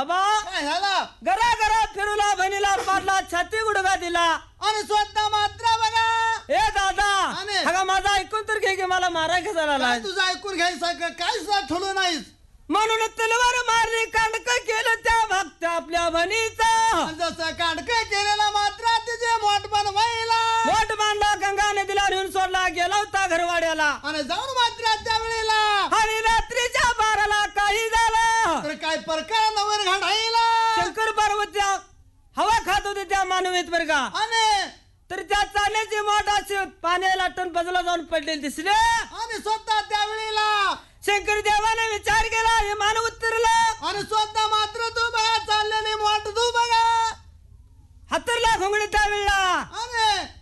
आबा काय झालं घरा घरा फिरूला बहिणीला पाडला छाती गुडघा दिला आणि स्वतः मात्र बघा ए दादा आणि? अगं माझा ऐकून तर घे की मला मारायचं झाला काय तुझं ऐकून घ्यायचं काय सुद्धा ठेवलं नाहीस म्हणून तलवार मारली कांडक केलं त्या भक्त आपल्या बहिणीचं आणि जसं कांडकं केलेला मात्र तिचे मोठ बनवायला मोठ बांधला गंगा नदीला नेऊन सोडला गेला होता घरवाड्याला आणि जाऊन मात्र त्या वेळेला आणि रात्रीच्या 12ला काही झालं तर काय प्रकार नवर घडायला शंकर पार्वत्या हवा खात होते त्या मानवीत बरं का आणि तर त्या चालण्याची मोठ अशी पाण्याला टन बजला जाऊन पडलेली दिसले आणि स्वतः त्या वेळेला शंकर देवाने विचार केला हे मानव उतरलं आणि स्वतः मात्र तू बघा चाललेली मोठ तू बघा हातरला घोंगडी त्या वेळेला आणि